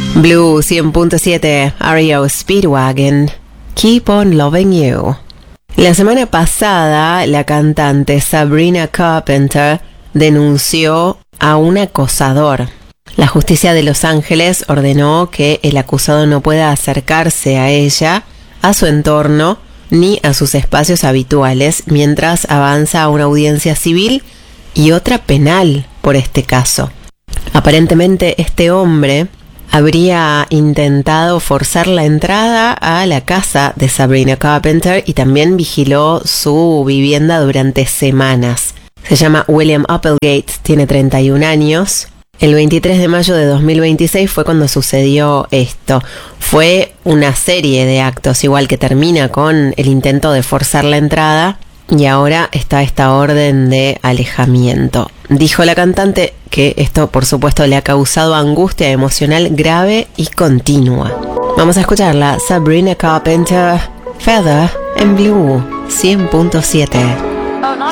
Blue 100.7, REO Speedwagon, Keep on Loving You. La semana pasada, la cantante Sabrina Carpenter denunció a un acosador. La justicia de Los Ángeles ordenó que el acusado no pueda acercarse a ella, a su entorno, ni a sus espacios habituales, mientras avanza una audiencia civil y otra penal por este caso. Aparentemente, este hombre habría intentado forzar la entrada a la casa de Sabrina Carpenter y también vigiló su vivienda durante semanas. Se llama William Applegate, tiene 31 años. El 23 de mayo de 2026 fue cuando sucedió esto. Fue una serie de actos, igual que termina con el intento de forzar la entrada y ahora está esta orden de alejamiento. Dijo la cantante que esto, por supuesto, le ha causado angustia emocional grave y continua. Vamos a escucharla, Sabrina Carpenter, Feather en Blue 100.7.